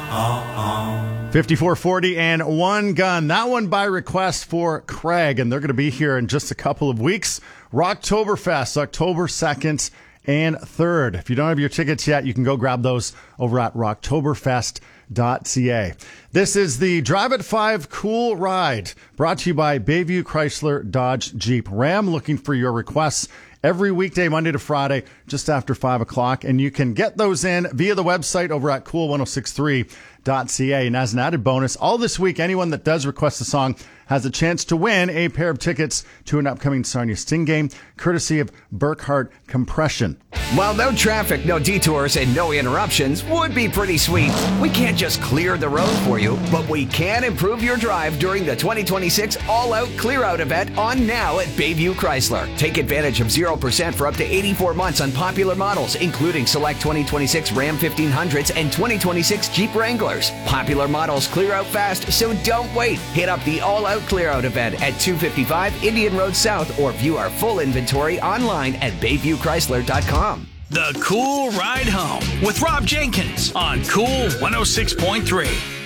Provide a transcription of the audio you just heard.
5440 and One Gun. That one by request for Craig, and they're going to be here in just a couple of weeks. Rocktoberfest, October 2nd and 3rd. If you don't have your tickets yet, you can go grab those over at rocktoberfest.ca. This is the Drive at 5 Cool Ride, brought to you by Bayview Chrysler Dodge Jeep Ram. Looking for your requests every weekday, Monday to Friday, just after 5 o'clock. And you can get those in via the website over at cool1063.ca. And as an added bonus, all this week, anyone that does request a song has a chance to win a pair of tickets to an upcoming Sarnia Sting game, courtesy of Burkhardt Compression. While no traffic, no detours, and no interruptions would be pretty sweet, we can't just clear the road for you, but we can improve your drive during the 2026 All-Out Clear-Out event on now at Bayview Chrysler. Take advantage of 0% for up to 84 months on popular models, including select 2026 Ram 1500s and 2026 Jeep Wranglers. Popular models clear out fast, so don't wait. Hit up the All-Out Clear-Out event at 255 Indian Road South or view our full inventory online at BayviewChrysler.com. The Cool Ride Home with Rob Jenkins on Cool 106.3.